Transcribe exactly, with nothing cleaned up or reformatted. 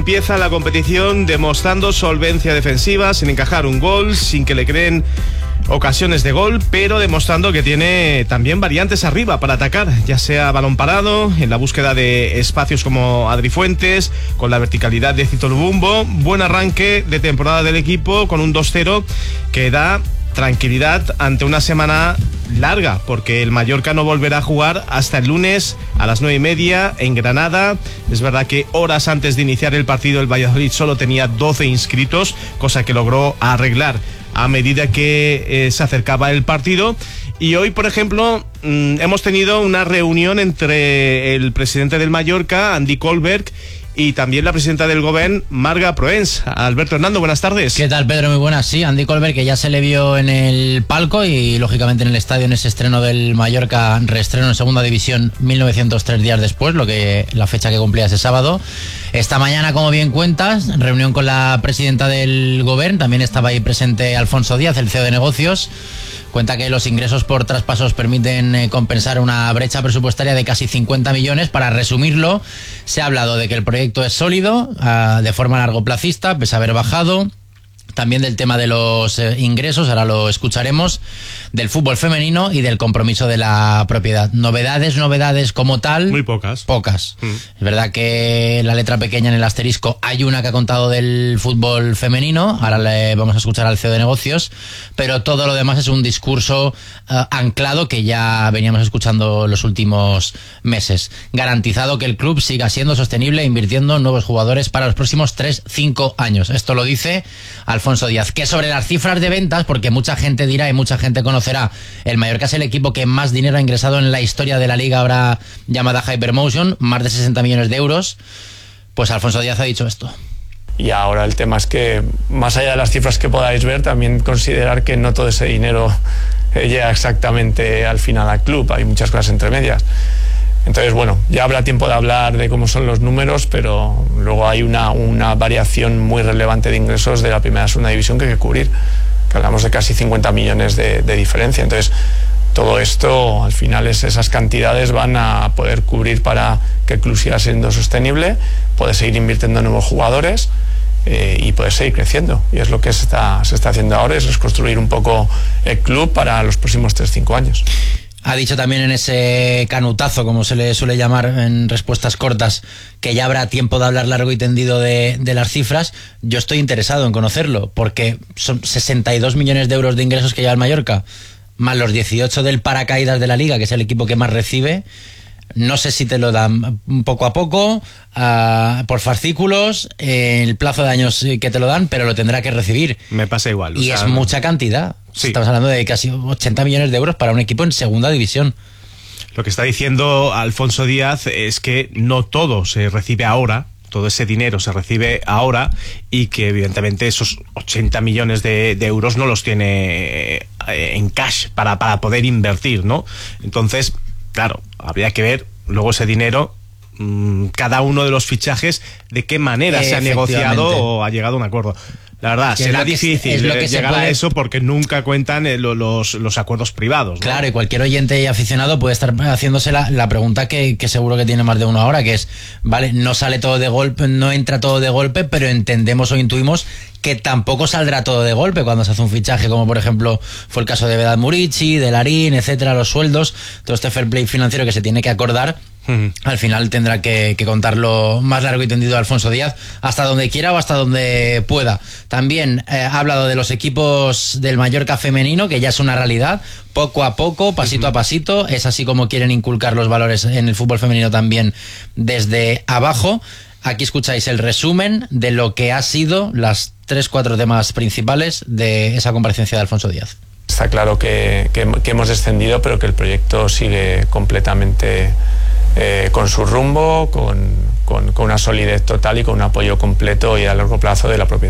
Empieza la competición demostrando solvencia defensiva, sin encajar un gol, sin que le creen ocasiones de gol, pero demostrando que tiene también variantes arriba para atacar, ya sea balón parado, en la búsqueda de espacios como Adri Fuentes, con la verticalidad de Cito Lubumbo. Buen arranque de temporada del equipo con un dos cero que da tranquilidad ante una semana larga, porque el Mallorca no volverá a jugar hasta el lunes a las nueve y media en Granada. Es verdad que horas antes de iniciar el partido el Valladolid solo tenía doce inscritos, cosa que logró arreglar a medida que eh, se acercaba el partido. Y hoy, por ejemplo, mmm, hemos tenido una reunión entre el presidente del Mallorca, Andy Kohlberg, y también la presidenta del Govern, Marga Proens. Alberto Hernando, buenas tardes. ¿Qué tal, Pedro? Muy buenas. Sí, Andy Kohlberg, que ya se le vio en el palco y lógicamente en el estadio en ese estreno del Mallorca, reestreno en segunda división mil novecientos tres días después, lo que la fecha que cumplía ese sábado. Esta mañana, como bien cuentas, reunión con la presidenta del Govern, también estaba ahí presente Alfonso Díaz, el C E O de negocios. Cuenta que los ingresos por traspasos permiten eh, compensar una brecha presupuestaria de casi cincuenta millones. Para resumirlo, se ha hablado de que el proyecto es sólido, uh, de forma largoplacista, pese a haber bajado. También del tema de los eh, ingresos, ahora lo escucharemos, del fútbol femenino y del compromiso de la propiedad. Novedades, novedades como tal. Muy pocas. Pocas. Mm. Es verdad que la letra pequeña en el asterisco hay una que ha contado del fútbol femenino, ahora le vamos a escuchar al C E O de negocios, pero todo lo demás es un discurso uh, anclado que ya veníamos escuchando los últimos meses. Garantizado que el club siga siendo sostenible, invirtiendo en nuevos jugadores para los próximos tres cinco años. Esto lo dice Alfonso Díaz. Que sobre las cifras de ventas, porque mucha gente dirá y mucha gente conocerá, el Mallorca es el equipo que más dinero ha ingresado en la historia de la liga ahora llamada Hypermotion, más de sesenta millones de euros, pues Alfonso Díaz ha dicho esto. Y ahora el tema es que, más allá de las cifras que podáis ver, también considerar que no todo ese dinero llega exactamente al final al club, hay muchas cosas entre medias. Entonces, bueno, ya habrá tiempo de hablar de cómo son los números, pero luego hay una, una variación muy relevante de ingresos de la primera a segunda división que hay que cubrir, que hablamos de casi cincuenta millones de, de diferencia. Entonces, todo esto, al final, es, esas cantidades van a poder cubrir para que el club siga siendo sostenible, poder seguir invirtiendo en nuevos jugadores eh, y poder seguir creciendo. Y es lo que se está, se está haciendo ahora, es reconstruir un poco el club para los próximos tres cinco años. Ha dicho también en ese canutazo, como se le suele llamar en respuestas cortas, que ya habrá tiempo de hablar largo y tendido de, de las cifras. Yo estoy interesado en conocerlo, porque son sesenta y dos millones de euros de ingresos que lleva el Mallorca, más los dieciocho del paracaídas de la Liga, que es el equipo que más recibe. No sé si te lo dan poco a poco, uh, por fascículos, eh, el plazo de años que te lo dan, pero lo tendrá que recibir. Me pasa igual. Y o sea, es mucha cantidad. Sí. Estamos hablando de casi ochenta millones de euros para un equipo en segunda división. Lo que está diciendo Alfonso Díaz es que no todo se recibe ahora, todo ese dinero se recibe ahora, y que evidentemente esos ochenta millones de, de euros no los tiene en cash para, para poder invertir, ¿no? Entonces, claro, habría que ver luego ese dinero, mmm, cada uno de los fichajes, de qué manera se ha negociado o ha llegado a un acuerdo. La verdad, que será difícil que llegar puede... a eso, porque nunca cuentan eh, los, los acuerdos privados, ¿no? Claro, y cualquier oyente y aficionado puede estar haciéndose la, la pregunta que, que seguro que tiene más de una hora, que es, vale, no sale todo de golpe, no entra todo de golpe, pero entendemos o intuimos que tampoco saldrá todo de golpe cuando se hace un fichaje, como por ejemplo fue el caso de Vedat Murici, de Larín, etcétera, los sueldos, todo este fair play financiero que se tiene que acordar. Uh-huh. Al final tendrá que, que contarlo más largo y tendido Alfonso Díaz, hasta donde quiera o hasta donde pueda. También eh, ha hablado de los equipos del Mallorca femenino, que ya es una realidad, poco a poco, pasito uh-huh. a pasito. Es así como quieren inculcar los valores en el fútbol femenino también desde abajo. Aquí escucháis el resumen de lo que ha sido las tres, cuatro temas principales de esa comparecencia de Alfonso Díaz. Está claro que, que, que hemos descendido, pero que el proyecto sigue completamente eh, con su rumbo, con, con, con una solidez total y con un apoyo completo y a largo plazo de la propiedad.